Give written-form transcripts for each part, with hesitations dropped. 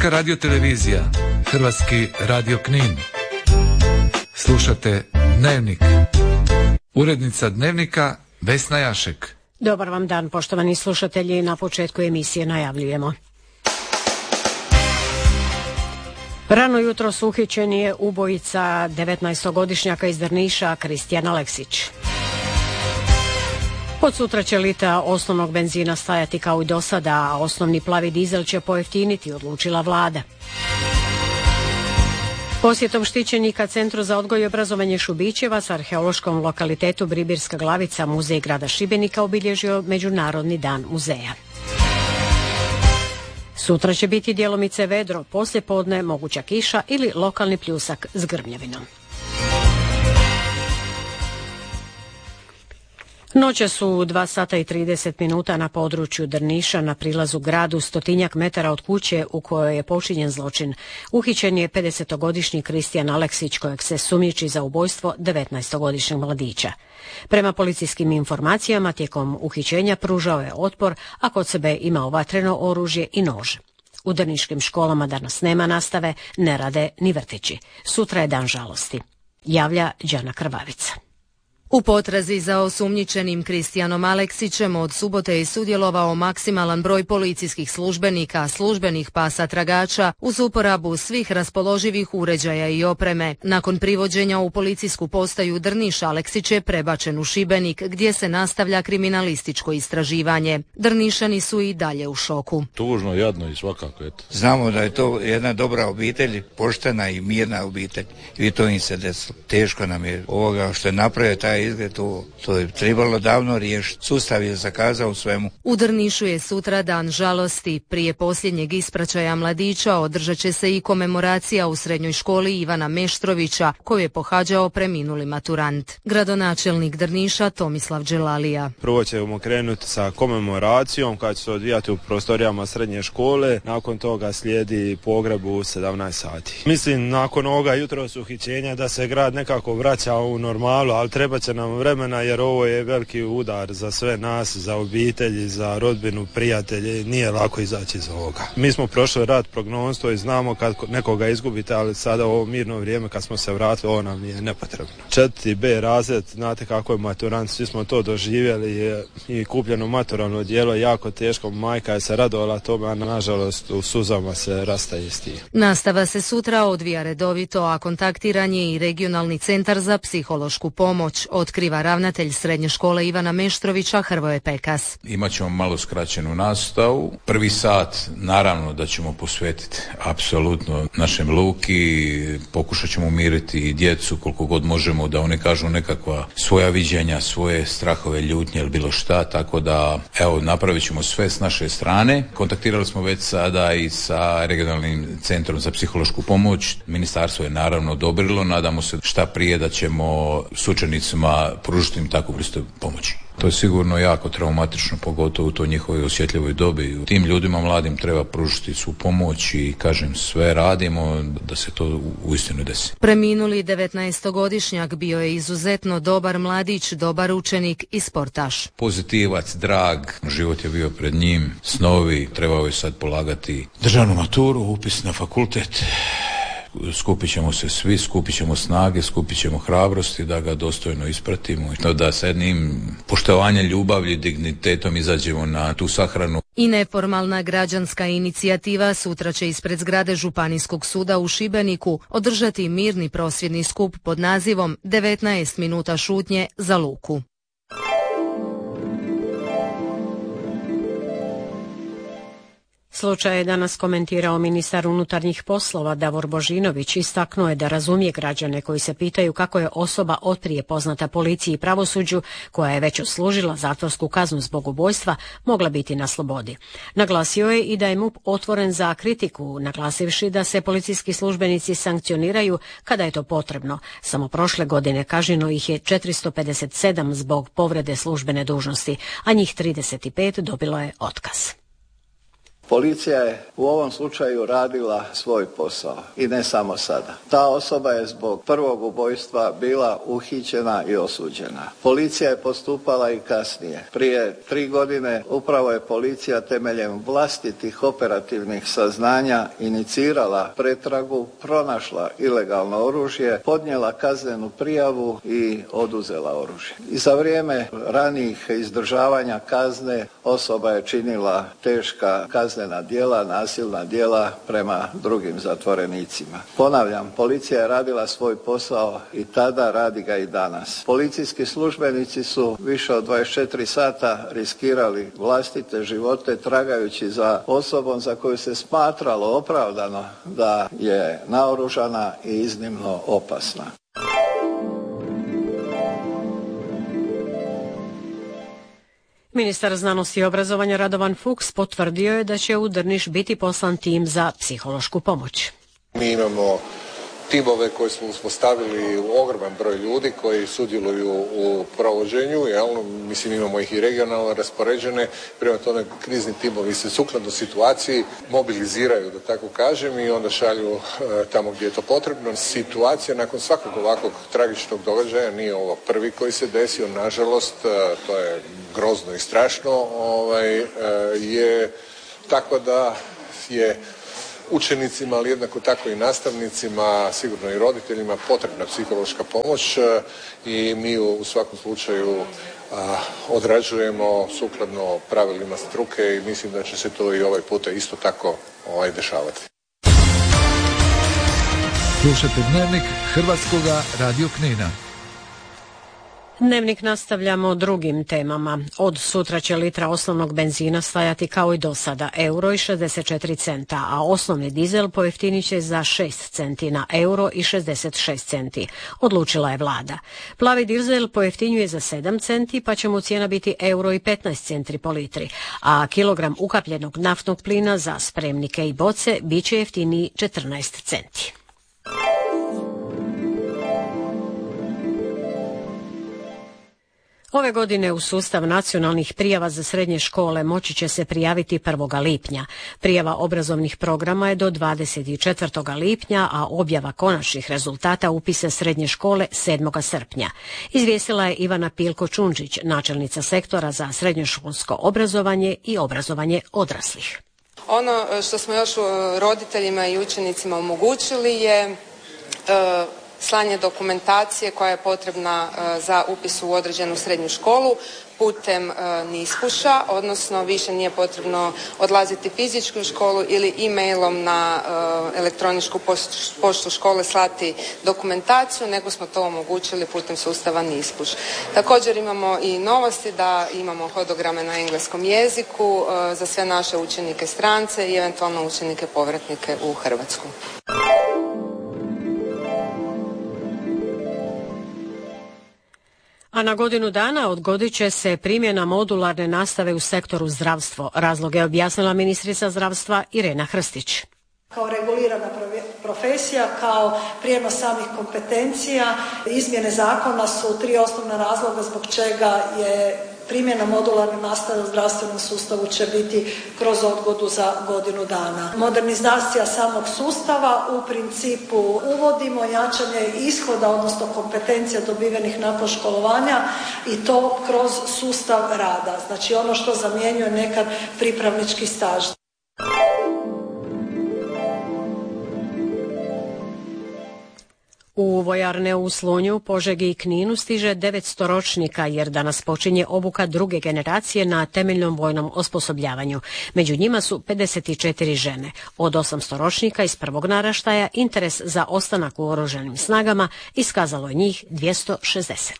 Hrvatska radiotelevizija, Hrvatski radio Knin. Slušate Dnevnik. Urednica Dnevnika Vesna Jašek. Dobar vam dan, poštovani slušatelji. Na početku emisije najavljujemo. Rano jutros uhićen je ubojica 19-godišnjaka iz Drniša Kristijan Aleksić. Od sutra će litra osnovnog benzina stajati kao i do sada, a osnovni plavi dizel će pojeftiniti, odlučila vlada. Posjetom štićenika Centru za odgoj i obrazovanje Šubićeva s arheološkom lokalitetu Bribirska Glavica muzej grada Šibenika obilježio Međunarodni dan muzeja. Sutra će biti djelomice vedro, poslijepodne moguća kiša ili lokalni pljusak s grmljavinom. Noćas su 2 sata i 30 minuta na području Drniša na prilazu gradu 100-tinjak metara od kuće u kojoj je počinjen zločin. Uhićen je 50-godišnji Kristijan Aleksić kojeg se sumnjiči za ubojstvo 19-godišnjeg mladića. Prema policijskim informacijama tijekom uhićenja pružao je otpor, a kod sebe imao vatreno oružje i nož. U drniškim školama danas nema nastave, ne rade ni vrtići. Sutra je dan žalosti. Javlja Đana Krvavica. U potrazi za osumnjičenim Kristijanom Aleksićem od subote je sudjelovao maksimalan broj policijskih službenika, službenih pasa tragača uz uporabu svih raspoloživih uređaja i opreme. Nakon privođenja u policijsku postaju Drniš, Aleksić je prebačen u Šibenik gdje se nastavlja kriminalističko istraživanje. Drnišani su i dalje u šoku. Tužno, jadno i svakako. Eto. Znamo da je to jedna dobra obitelj, poštena i mirna obitelj i to im se desilo. Teško nam je ovoga što je napravio taj izgled, to je trebalo davno riješiti. Sustav je zakazao u svemu. U Drnišu je sutra dan žalosti. Prije posljednjeg ispraćaja mladića održat će se i komemoracija u srednjoj školi Ivana Meštrovića, koju je pohađao preminuli maturant. Gradonačelnik Drniša Tomislav Đelalija. Prvo ćemo krenuti sa komemoracijom koja će se odvijati u prostorijama srednje škole. Nakon toga slijedi pogreb u 17 sati. Mislim, nakon ovoga jutros uhićenja da se grad nekako vraća u normalu, ali treba će nam vremena jer ovo je veliki udar za sve nas, za obitelji, za rodbinu, prijatelje. Nije lako izaći iz ovoga. Mi smo prošli rat prognonstvo i znamo kad nekoga izgubite, ali sada ovo mirno vrijeme kad smo se vratili, ovo nam je nepotrebno. 4. B razred, znate kako je maturant, svi smo to doživjeli i kupljeno maturalno odijelo jako teško. Majka je se radovala tome, a nažalost u suzama se rastaje s tim. Nastava se sutra odvija redovito, a kontaktiran je i regionalni centar za psihološku pomoć, otkriva ravnatelj srednje škole Ivana Meštrovića Hrvoje Pekas. Imaćemo malo skraćenu nastavu. Prvi sat naravno da ćemo posvetiti apsolutno našem Luki, pokušat ćemo umiriti i djecu koliko god možemo da oni kažu nekakva svoja viđenja, svoje strahove, ljutnje ili bilo šta, tako da evo napravit ćemo sve s naše strane. Kontaktirali smo već sada i sa regionalnim centrom za psihološku pomoć. Ministarstvo je naravno odobrilo, nadamo se šta prije da ćemo s učenicima pružiti im takvu vrstu pomoći. To je sigurno jako traumatično, pogotovo u toj njihovoj osjetljivoj dobi. Tim ljudima mladim treba pružiti svu pomoć i kažem sve radimo da se to uistinu desi. Preminuli 19-godišnjak bio je izuzetno dobar mladić, dobar učenik i sportaš. Pozitivac, drag, život je bio pred njim, snovi, trebao je sad polagati državnu maturu, upis na fakultet. Skupit ćemo se svi, skupit ćemo snage, skupit ćemo hrabrosti da ga dostojno ispratimo i da sa jednim poštovanjem, ljubavlju, dignitetom izađemo na tu sahranu. I neformalna građanska inicijativa sutra će ispred zgrade Županijskog suda u Šibeniku održati mirni prosvjedni skup pod nazivom 19 minuta šutnje za Luku. Slučaj je danas komentirao ministar unutarnjih poslova Davor Božinović. Istaknuo je da razumije građane koji se pitaju kako je osoba otprije poznata policiji i pravosuđu, koja je već odslužila zatvorsku kaznu zbog ubojstva, mogla biti na slobodi. Naglasio je i da je MUP otvoren za kritiku, naglasivši da se policijski službenici sankcioniraju kada je to potrebno. Samo prošle godine kažnjeno ih je 457 zbog povrede službene dužnosti, a njih 35 dobilo je otkaz. Policija je u ovom slučaju radila svoj posao i ne samo sada. Ta osoba je zbog prvog ubojstva bila uhićena i osuđena. Policija je postupala i kasnije. Prije 3 godine upravo je policija temeljem vlastitih operativnih saznanja inicirala pretragu, pronašla ilegalno oružje, podnijela kaznenu prijavu i oduzela oružje. I za vrijeme ranijih izdržavanja kazne osoba je činila teška kaznena djela, nasilna djela prema drugim zatvorenicima. Ponavljam, policija je radila svoj posao i tada, radi ga i danas. Policijski službenici su više od 24 sata riskirali vlastite živote tragajući za osobom za koju se smatralo opravdano da je naoružana i iznimno opasna. Ministar znanosti i obrazovanja Radovan Fuchs potvrdio je da će u Drniš biti poslan tim za psihološku pomoć. Mi imamo timove koje smo uspostavili u ogroman broj ljudi koji sudjeluju u provođenju, mislim imamo ih i regionalno raspoređene, prema tome krizni timovi se sukladno situaciji mobiliziraju, da tako kažem, i onda šalju tamo gdje je to potrebno. Situacija nakon svakog ovakvog tragičnog događaja, nije ovo prvi koji se desio, nažalost, to je grozno i strašno, je tako da je učenicima, ali jednako tako i nastavnicima, sigurno i roditeljima, potrebna psihološka pomoć i mi u svakom slučaju odrađujemo sukladno pravilima struke i mislim da će se to i ovaj puta isto tako dešavati. Slušajte Dnevnik Hrvatskoga radio Knina. Dnevnik nastavljamo drugim temama. Od sutra će litra osnovnog benzina stajati kao i do sada €1,64, a osnovni dizel pojeftinit će za 6 centi na €1,66. Odlučila je vlada. Plavi dizel pojeftinjuje za 7 centi, pa će mu cijena biti €1,15 po litri, a kilogram ukapljenog naftnog plina za spremnike i boce bit će jeftiniji 14 centi. Ove godine u sustav nacionalnih prijava za srednje škole moći će se prijaviti 1. lipnja. Prijava obrazovnih programa je do 24. lipnja, a objava konačnih rezultata upisa srednje škole 7. srpnja. Izvijestila je Ivana Pilko-Čunđić, načelnica sektora za srednjoškolsko obrazovanje i obrazovanje odraslih. Ono što smo još roditeljima i učenicima omogućili je slanje dokumentacije koja je potrebna za upis u određenu srednju školu putem nispuša, odnosno više nije potrebno odlaziti fizički u školu ili e-mailom na elektroničku poštu škole slati dokumentaciju, nego smo to omogućili putem sustava nispuš. Također imamo i novosti da imamo hodograme na engleskom jeziku za sve naše učenike strance i eventualno učenike povratnike u Hrvatsku. A na godinu dana odgodit će se primjena modularne nastave u sektoru zdravstvo. Razlog je objasnila ministrica zdravstva Irena Hrstić. Kao regulirana profesija, kao prijenos samih kompetencija, izmjene zakona su 3 osnovna razloga zbog čega je primjena modularne nastave u zdravstvenom sustavu će biti kroz odgodu za godinu dana. Modernizacija samog sustava, u principu uvodimo jačanje ishoda, odnosno kompetencija dobivenih nakon školovanja i to kroz sustav rada. Znači ono što zamjenjuje nekad pripravnički staž. U vojarne u Slunju, Požegi i Kninu stiže 900 ročnika jer danas počinje obuka druge generacije na temeljnom vojnom osposobljavanju. Među njima su 54 žene. Od 800 ročnika iz prvog naraštaja interes za ostanak u oružanim snagama iskazalo je njih 260.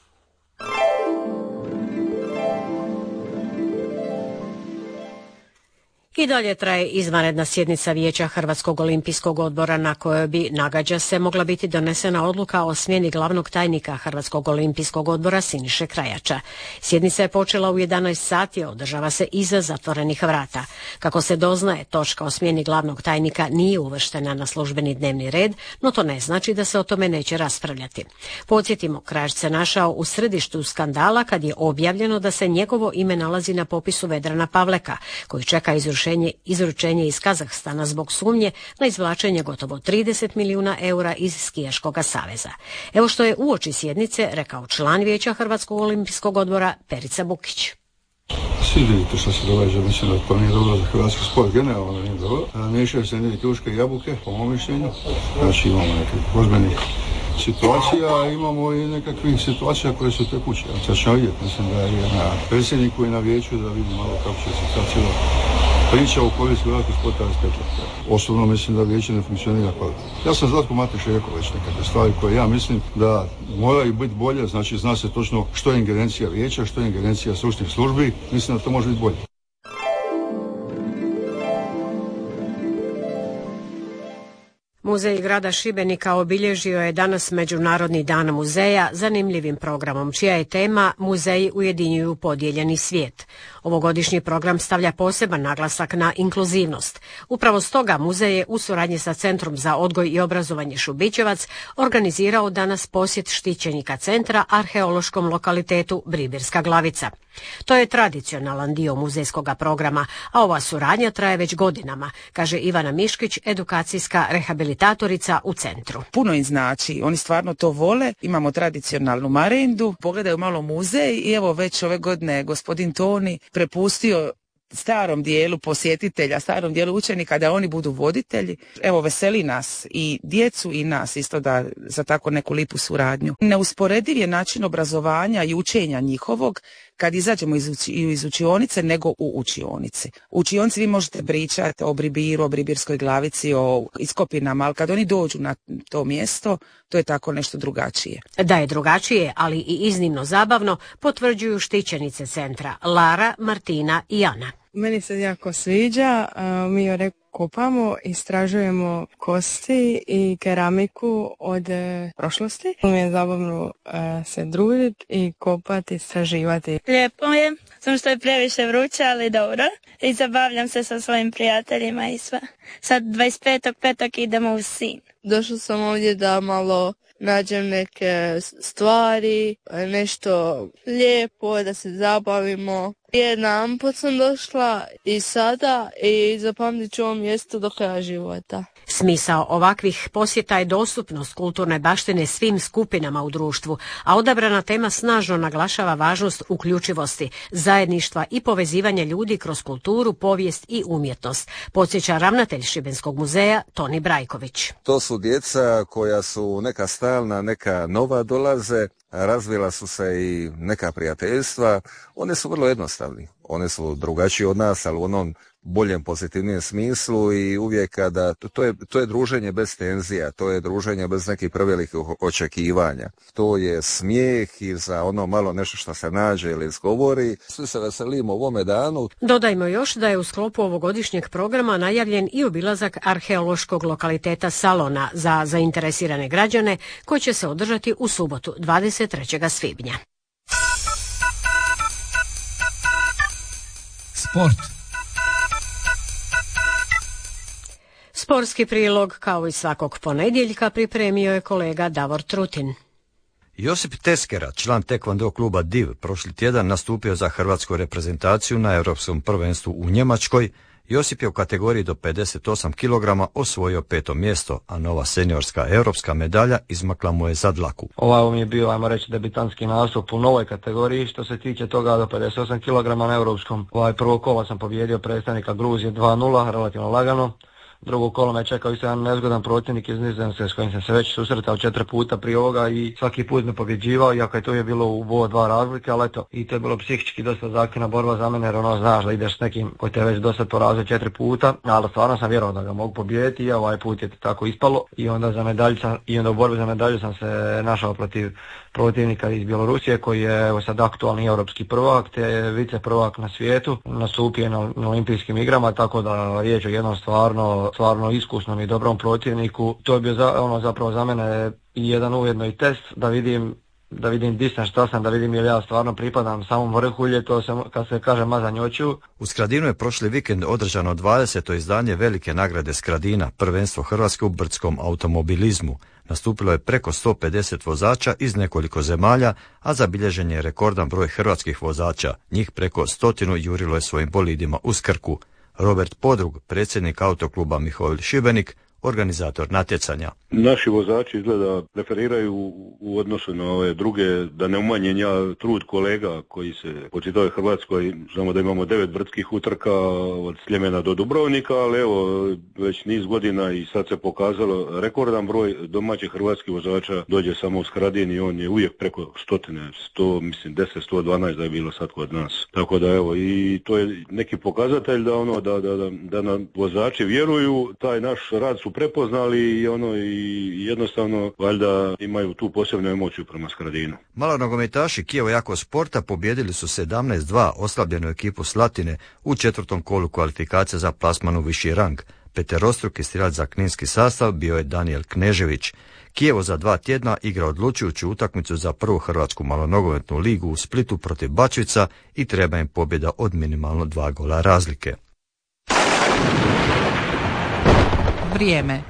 I dalje traje izvanredna sjednica Vijeća Hrvatskog olimpijskog odbora na kojoj bi, nagađa se, mogla biti donesena odluka o smjeni glavnog tajnika Hrvatskog olimpijskog odbora Siniše Krajača. Sjednica je počela u 11 sati, održava se iza zatvorenih vrata. Kako se doznaje, točka o smjeni glavnog tajnika nije uvrštena na službeni dnevni red, no to ne znači da se o tome neće raspravljati. Podsjetimo, Krajač se našao u središtu skandala kad je objavljeno da se njegovo ime nalazi na popisu Vedrana Pavleka, koji čeka izvršenje izručenje iz Kazahstana zbog sumnje na izvlačenje gotovo 30 milijuna eura iz Skijaškog saveza. Evo što je uoči sjednice rekao član Vijeća Hrvatskog olimpijskog odbora Perica Bukić. Svi vidite što se događa, mislim da to nije dobro za hrvatski sport, generalno nije dobro. Miješaju se neke kruške i jabuke, po mom mišljenju. Znači imamo nekih ozbiljnih situacija, a imamo i nekakvih situacija koje su tekuće. Sad ćemo vidjeti, mislim da je na predsjedniku i na vijeću da vidimo malo kako će se sad cijela priča u korist hrvatskog sporta raspetla. Osobno mislim da vijeće ne funkcionira kvalitetno. Ja sam Zlatko Mateša rekao već nekakve stvari koje ja mislim da moraju biti bolje, znači zna se točno što je ingerencija vijeća, što je ingerencija stručnih službi, mislim da to može biti bolje. Muzej grada Šibenika obilježio je danas Međunarodni dan muzeja zanimljivim programom, čija je tema Muzeji ujedinjuju podijeljeni svijet. Ovogodišnji program stavlja poseban naglasak na inkluzivnost. Upravo stoga muzej je u suradnji sa Centrom za odgoj i obrazovanje Šubićevac organizirao danas posjet štićenika centra arheološkom lokalitetu Bribirska Glavica. To je tradicionalan dio muzejskog programa, a ova suradnja traje već godinama, kaže Ivana Miškić, edukacijska rehabilitatorica u centru. Puno im znači, oni stvarno to vole, imamo tradicionalnu marendu, pogledaju malo muzej i evo već ove godine gospodin Toni prepustio starom dijelu posjetitelja, starom dijelu učenika da oni budu voditelji. Evo, veseli nas i djecu i nas isto da za tako neku lipu suradnju. Neusporediv je način obrazovanja i učenja njihovog kad izađemo iz učionice nego u učionici. U učionici vi možete pričati o Bribiru, o Bribirskoj Glavici, o iskopinama, ali kad oni dođu na to mjesto, to je tako nešto drugačije. Da je drugačije, ali i iznimno zabavno, potvrđuju štićenice centra Lara, Martina i Ana. Meni se jako sviđa, mi kopamo, istražujemo kosti i keramiku od prošlosti. Mi je zabavno se družiti i kopati, istraživati. Lijepo je, samo što je previše vruće, ali dobro. I zabavljam se sa svojim prijateljima i sve. Sad 25.5. idemo u Sinj. Došla sam ovdje da malo nađem neke stvari, nešto lijepo, da se zabavimo. Jedanput sam došla i sada i zapamtit ću ovo mjesto do kraja života. Smisao ovakvih posjeta je dostupnost kulturne baštine svim skupinama u društvu, a odabrana tema snažno naglašava važnost uključivosti, zajedništva i povezivanja ljudi kroz kulturu, povijest i umjetnost, podsjeća ravnatelj Šibenskog muzeja Toni Brajković. To su djeca koja su neka stalna, neka nova dolaze, razvila su se i neka prijateljstva. One su vrlo jednostavni, one su drugačiji od nas, ali u onom boljem, pozitivnijem smislu i uvijek kada, to je druženje bez tenzija, to je druženje bez nekih prevelikih očekivanja. To je smijeh i za ono malo nešto što se nađe ili izgovori. Svi se veselimo ovome danu. Dodajmo još da je u sklopu ovogodišnjeg programa najavljen i obilazak arheološkog lokaliteta Salona za zainteresirane građane koji će se održati u subotu 23. svibnja. Sport. Sportski prilog, kao i svakog ponedjeljka, pripremio je kolega Davor Trutin. Josip Teskera, član tekvando kluba Div, prošli tjedan nastupio za hrvatsku reprezentaciju na Europskom prvenstvu u Njemačkoj. Josip je u kategoriji do 58 kg osvojio 5. mjesto, a nova seniorska europska medalja izmakla mu je za dlaku. Ovo mi je bio, ajmo reći, debitanski nastup u novoj kategoriji. Što se tiče toga, do 58 kg na europskom. Prvo kola sam pobijedio predstavnika Gruzije 2-0, relativno lagano. Drugo kolo me čekao isto jedan nezgodan protivnik iz Nizozemske s kojim sam se već susretao 4 puta prije ovoga i svaki put me pobjeđivao, iako je to je bilo u 2 razlike, ali eto, i to je bilo psihički dosta zahtjevna borba za mene, jer znaš da ideš s nekim koji te već dosta porazio 4 puta, ali stvarno sam vjerovao da ga mogu pobijediti i ovaj put je tako ispalo i onda u borbi za medalju sam se našao protiv protivnika iz Bjelorusije koji je sad aktualni europski prvak te vice prvak na svijetu, nastupio na olimpijskim igrama, tako da riječ o jednom stvarno iskusnom i dobrom protivniku. To je bio zapravo za mene jedan ujedno i test da vidim di sam, šta sam, da vidim je li ja stvarno pripadam samom vrhulje, to se, kad se kaže mazanje očiju. U Skradinu je prošli vikend održano 20. izdanje velike nagrade Skradina, prvenstvo Hrvatske u brdskom automobilizmu. Nastupilo je preko 150 vozača iz nekoliko zemalja, a zabilježen je rekordan broj hrvatskih vozača, njih preko 100 jurilo je svojim bolidima uz Krku. Robert Podrug, predsjednik autokluba Mihovil Šibenik, organizator natjecanja. Naši vozači izgleda preferiraju u odnosu na ove druge, da ne umanjen trud kolega koji se po čitavoj Hrvatskoj, znamo da imamo 9 brdskih utrka od Sljemena do Dubrovnika, ali evo već niz godina i sad se pokazalo rekordan broj domaćih hrvatskih vozača dođe samo u Skradin i on je uvijek preko 100, mislim 10, 112 da je bilo sad kod nas. Tako da evo i to je neki pokazatelj da nam vozači vjeruju, taj naš rad su prepoznali i jednostavno valjda imaju tu posebnu emociju prema Skradinu. Malonogometaši Kijevo Jako Sporta pobijedili su 17-2 oslabljenu ekipu Slatine u 4. kolu kvalifikacije za plasman u viši rang. Peterostruki strelac za kninski sastav bio je Daniel Knežević. Kijevo za 2 tjedna igra odlučujuću utakmicu za prvu hrvatsku malonogometnu ligu u Splitu protiv Bačvica i treba im pobjeda od minimalno 2 gola razlike. Vrijeme.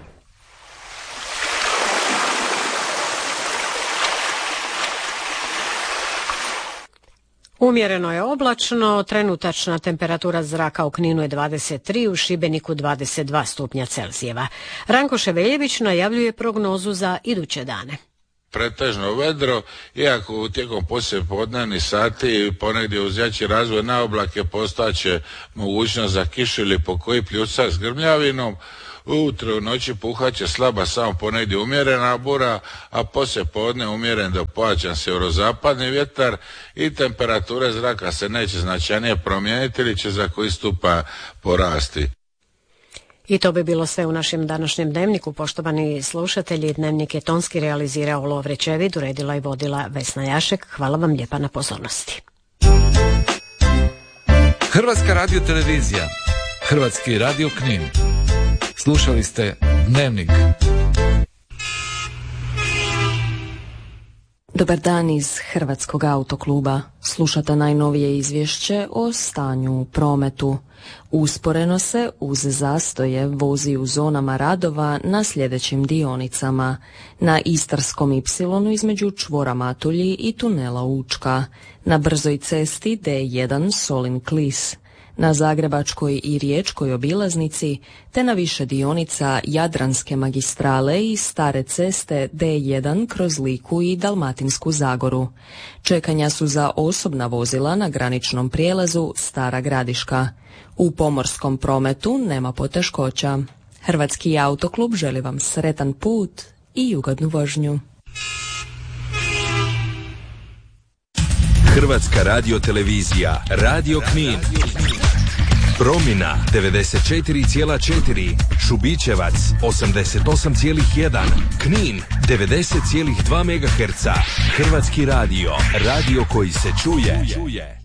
Umjereno je oblačno, trenutačna temperatura zraka u Kninu je 23, u Šibeniku 22 stupnja Celzijeva. Ranko Ševeljević najavljuje prognozu za iduće dane. Pretežno vedro, iako tijekom poslijepodnevnih sati ponegdje uz jači razvoj na oblake postaće mogućnost za kišu ili pokoji pljusak s grmljavinom. Ujutro u noći puhaće slaba samo ponegdje umjerena bura, a poslije podne umjeren do pojačan sjeverozapadni vjetar i temperature zraka se neće značajnije promijeniti ili će za koji stupanj porasti. I to bi bilo sve u našem današnjem dnevniku. Poštovani slušatelji, dnevnik je tonski realizirao Lovre Čevid, uredila i vodila Vesna Jašek. Hvala vam lijepa na pozornosti. Hrvatska radiotelevizija, Hrvatski radio Knin. Slušali ste Dnevnik. Dobar dan iz Hrvatskog autokluba. Slušate najnovije izvješće o stanju u prometu. Usporeno se uz zastoje vozi u zonama radova na sljedećim dionicama. Na Istarskom Y između čvora Matulji i tunela Učka. Na brzoj cesti D1 Solin-Klis. Na Zagrebačkoj i Riječkoj obilaznici, te na više dionica Jadranske magistrale i stare ceste D1 kroz Liku i Dalmatinsku Zagoru. Čekanja su za osobna vozila na graničnom prijelazu Stara Gradiška. U pomorskom prometu nema poteškoća. Hrvatski autoklub želi vam sretan put i ugodnu vožnju. Hrvatska radiotelevizija, Radio Knin. Promina 94,4, Šubićevac 88,1, Knin 90,2 MHz. Hrvatski radio, radio koji se čuje.